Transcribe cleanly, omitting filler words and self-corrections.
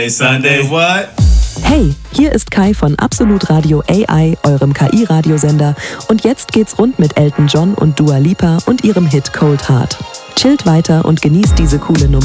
Sunday what? Hey, hier ist Kai von Absolut Radio AI, eurem KI-Radiosender. Und jetzt geht's rund mit Elton John und Dua Lipa und ihrem Hit Cold Heart. Chillt weiter und genießt diese coole Nummer.